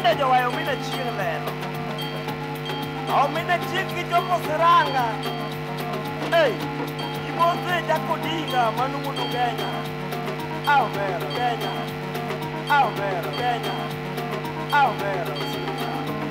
jo wayo mina chieng lelo. O mina chieng ki jopo seranga. Hey, imose jako dinga manungu Kenya. Ao vero Kenya. Ao vero Kenya. Ao vero.